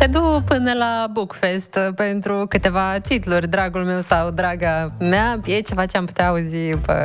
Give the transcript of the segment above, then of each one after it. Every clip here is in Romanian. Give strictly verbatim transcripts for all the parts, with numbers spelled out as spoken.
Te duc până la Bookfest pentru câteva titluri, dragul meu sau draga mea. E ceva ce am putea auzi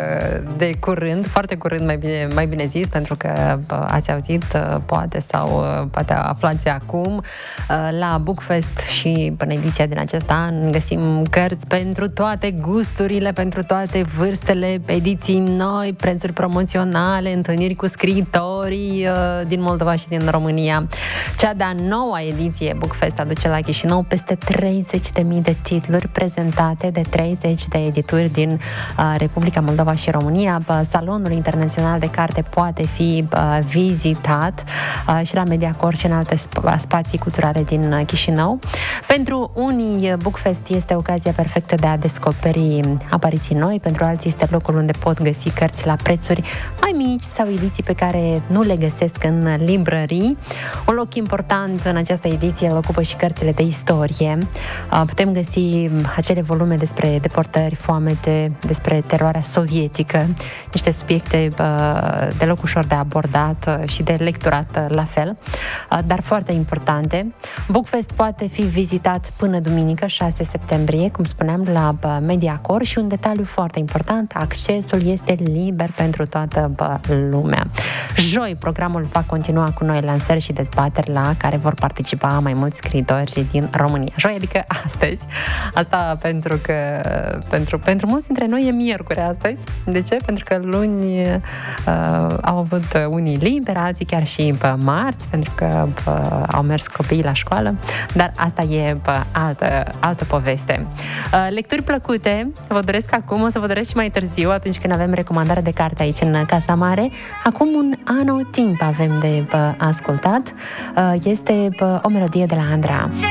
de curând, foarte curând, mai bine, mai bine zis, pentru că ați auzit, poate, sau poate aflați acum. La Bookfest și până ediția din acest an găsim cărți pentru toate gusturile, pentru toate vârstele, ediții noi, prețuri promoționale, întâlniri cu scriitorii din Moldova și din România. Cea de-a noua ediție Bookfest aduce la Chișinău peste treizeci de mii de titluri prezentate de treizeci de edituri din uh, Republica Moldova și România. Salonul Internațional de Carte poate fi uh, vizitat uh, și la Mediacor și în alte sp- spații culturale din uh, Chișinău. Pentru unii, Bookfest este ocazia perfectă de a descoperi apariții noi, pentru alții este locul unde pot găsi cărți la prețuri mai mici sau ediții pe care nu le găsesc în librării. Un loc important în această ediție îl ocupă și cărțile de istorie. Putem găsi acele volume despre deportări, foamete, despre teroarea sovietică, niște subiecte deloc ușor de abordat și de lecturat la fel, dar foarte importante. Bookfest poate fi vizitat până duminică, șase septembrie, cum spuneam, la Mediacor, și un detaliu foarte important: accesul este liber pentru toată lumea. Joi, programul va continua cu noi lansări și dezbateri la care vor participa mai mulți scriitori din România. Joi, adică astăzi. Asta pentru că pentru, pentru mulți dintre noi e miercuri astăzi. De ce? Pentru că luni uh, au avut unii liberi, alții chiar și pe marți, pentru că uh, au mers copiii la școală, dar asta e uh, altă, altă poveste. Uh, lecturi plăcute vă doresc acum, o să vă doresc și mai târziu, atunci când avem recomandare de carte aici în Casa Mare. Acum un anotimp avem de uh, ascultat. Uh, este uh, o melodie de la Andra.